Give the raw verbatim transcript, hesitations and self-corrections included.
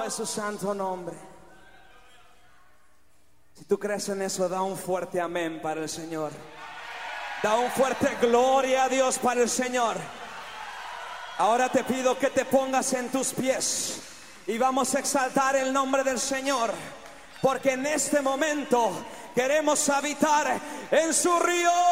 es su santo nombre. Si tú crees en eso, da un fuerte amén para el Señor. Da un fuerte gloria a Dios para el Señor. Ahora te pido que te pongas en tus pies y vamos a exaltar el nombre del Señor, porque en este momento queremos habitar en su río.